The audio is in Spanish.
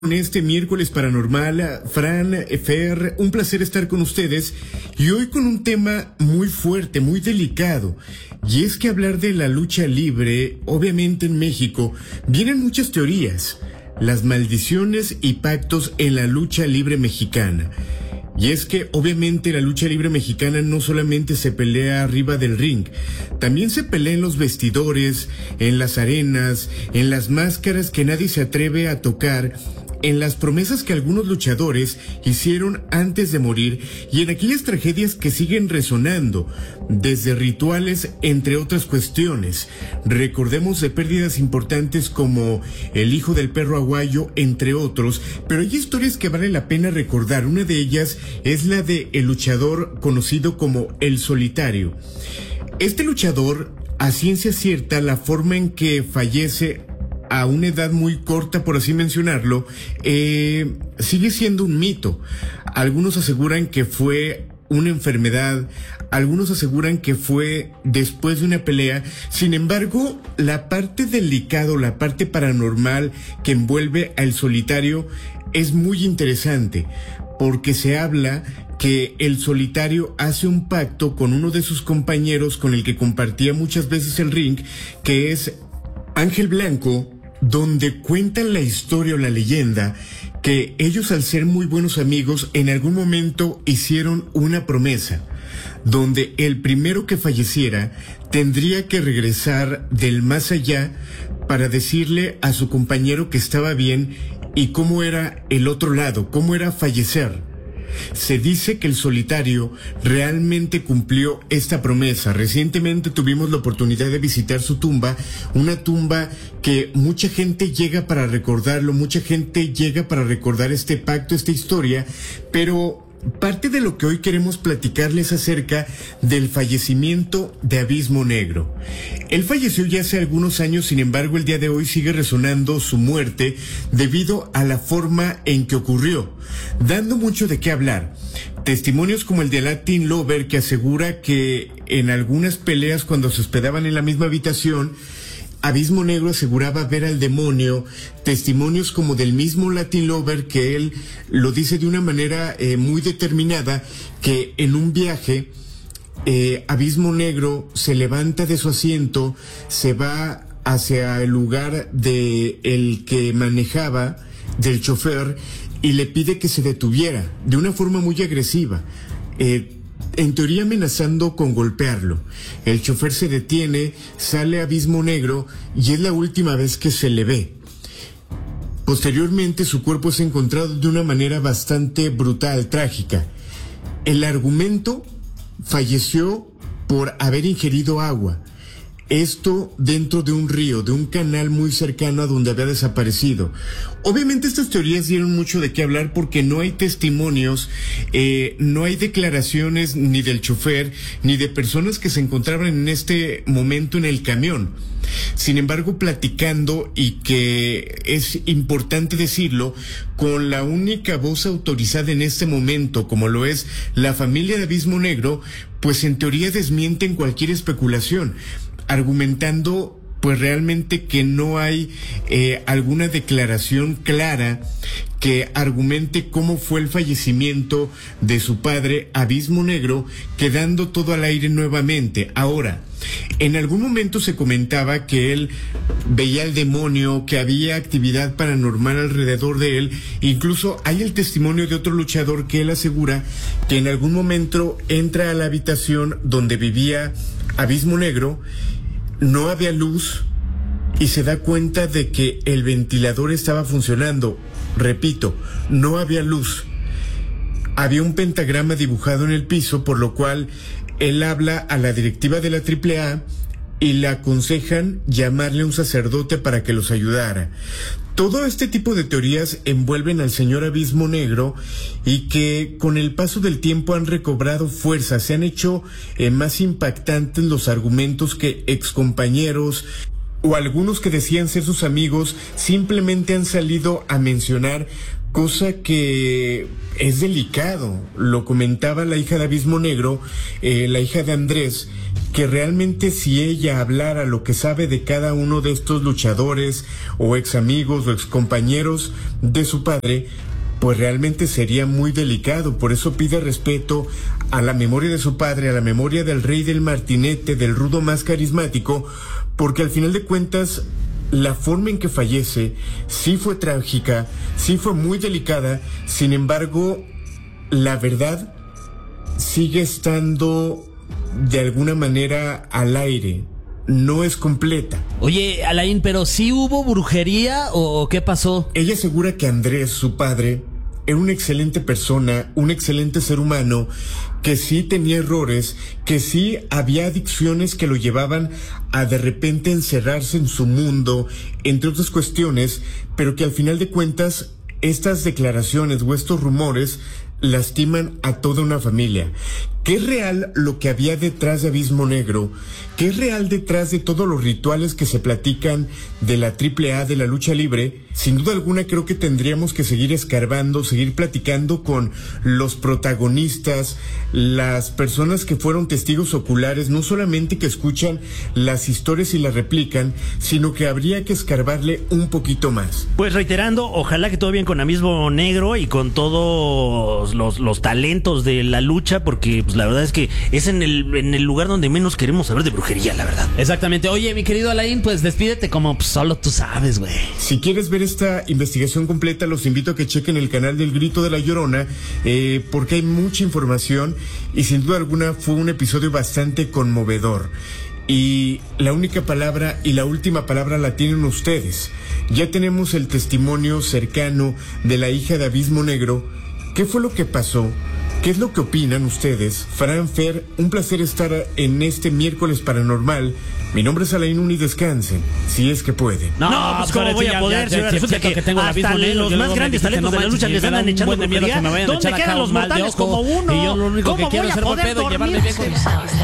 En este miércoles paranormal, Fran, Fer, un placer estar con ustedes y hoy con un tema muy fuerte, muy delicado, y es que hablar de la lucha libre, obviamente en México, vienen muchas teorías, las maldiciones y pactos en la lucha libre mexicana. Y es que obviamente la lucha libre mexicana no solamente se pelea arriba del ring, también se pelea en los vestidores, en las arenas, en las máscaras que nadie se atreve a tocar, en las promesas que algunos luchadores hicieron antes de morir y en aquellas tragedias que siguen resonando, desde rituales entre otras cuestiones. Recordemos de pérdidas importantes como el hijo del perro aguayo, entre otros, pero hay historias que vale la pena recordar. Una de ellas es la de el luchador conocido como El Solitario. Este luchador, a ciencia cierta, la forma en que fallece a una edad muy corta, por así mencionarlo, sigue siendo un mito. Algunos aseguran que fue una enfermedad, algunos aseguran que fue después de una pelea. Sin embargo, la parte delicada, la parte paranormal que envuelve a El Solitario es muy interesante, porque se habla que El Solitario hace un pacto con uno de sus compañeros con el que compartía muchas veces el ring, que es Ángel Blanco, donde cuentan la historia o la leyenda que ellos, al ser muy buenos amigos, en algún momento hicieron una promesa, donde el primero que falleciera tendría que regresar del más allá para decirle a su compañero que estaba bien y cómo era el otro lado, cómo era fallecer. Se dice que El Solitario realmente cumplió esta promesa. Recientemente tuvimos la oportunidad de visitar su tumba, una tumba que mucha gente llega para recordarlo, mucha gente llega para recordar este pacto, esta historia, pero parte de lo que hoy queremos platicarles acerca del fallecimiento de Abismo Negro. Él falleció ya hace algunos años, sin embargo el día de hoy sigue resonando su muerte debido a la forma en que ocurrió, dando mucho de qué hablar. Testimonios como el de Latin Lover, que asegura que en algunas peleas, cuando se hospedaban en la misma habitación, Abismo Negro aseguraba ver al demonio. Testimonios como del mismo Latin Lover, que él lo dice de una manera muy determinada, que en un viaje Abismo Negro se levanta de su asiento, se va hacia el lugar de el que manejaba, del chofer, y le pide que se detuviera de una forma muy agresiva, en teoría amenazando con golpearlo. El chofer se detiene, sale Abismo Negro y es la última vez que se le ve. Posteriormente su cuerpo es encontrado de una manera bastante brutal, trágica. El argumento: falleció por haber ingerido agua. Esto dentro de un río, de un canal muy cercano a donde había desaparecido. Obviamente estas teorías dieron mucho de qué hablar porque no hay testimonios, no hay declaraciones ni del chofer, ni de personas que se encontraban en este momento en el camión. Sin embargo, platicando, y que es importante decirlo, con la única voz autorizada en este momento, como lo es la familia de Abismo Negro, pues en teoría desmienten cualquier especulación, argumentando pues realmente que no hay alguna declaración clara que argumente cómo fue el fallecimiento de su padre, Abismo Negro, quedando todo al aire nuevamente. Ahora, en algún momento se comentaba que él veía al demonio, que había actividad paranormal alrededor de él. Incluso hay el testimonio de otro luchador que él asegura que en algún momento entra a la habitación donde vivía Abismo Negro, no había luz y se da cuenta de que el ventilador estaba funcionando. Repito, no había luz. Había un pentagrama dibujado en el piso, por lo cual él habla a la directiva de la AAA y le aconsejan llamarle a un sacerdote para que los ayudara. Todo este tipo de teorías envuelven al señor Abismo Negro y que con el paso del tiempo han recobrado fuerza. Se han hecho más impactantes los argumentos que excompañeros, o algunos que decían ser sus amigos simplemente han salido a mencionar, cosa que es delicado. Lo comentaba la hija de Abismo Negro, la hija de Andrés, que realmente si ella hablara lo que sabe de cada uno de estos luchadores o ex amigos o ex compañeros de su padre, pues realmente sería muy delicado. Por eso pide respeto a la memoria de su padre, a la memoria del Rey del Martinete, del rudo más carismático, porque al final de cuentas la forma en que fallece sí fue trágica, sí fue muy delicada. Sin embargo, la verdad sigue estando de alguna manera al aire, no es completa. Oye, Alain, ¿pero sí hubo brujería o qué pasó? Ella asegura que Andrés, su padre, era una excelente persona, un excelente ser humano, que sí tenía errores, que sí había adicciones que lo llevaban a de repente encerrarse en su mundo, entre otras cuestiones, pero que al final de cuentas estas declaraciones o estos rumores lastiman a toda una familia. ¿Qué es real lo que había detrás de Abismo Negro? ¿Qué es real detrás de todos los rituales que se platican de la AAA, de la lucha libre? Sin duda alguna creo que tendríamos que seguir escarbando, seguir platicando con los protagonistas, las personas que fueron testigos oculares, no solamente que escuchan las historias y las replican, sino que habría que escarbarle un poquito más. Pues reiterando, ojalá que todo bien con Abismo Negro y con todos los talentos de la lucha, porque pues la verdad es que es en el lugar donde menos queremos saber de brujería, la verdad. Exactamente. Oye, mi querido Alain, pues despídete como pues, solo tú sabes, güey. Si quieres ver esta investigación completa, los invito a que chequen el canal del Grito de la Llorona, porque hay mucha información y sin duda alguna fue un episodio bastante conmovedor. Y la única palabra y la última palabra la tienen ustedes. Ya tenemos el testimonio cercano de la hija de Abismo Negro. ¿Qué fue lo que pasó? ¿Qué es lo que opinan ustedes? Fran, Fer, un placer estar en este miércoles paranormal. Mi nombre es Alain Uni, descansen, si es que pueden. No, pues cómo voy a poder, si resulta que tengo hasta los más grandes talentos de la lucha les andan echando brujería. ¿Dónde quedan los mortales como uno? Y yo lo único que quiero es ser buen pedo y llevarme bien con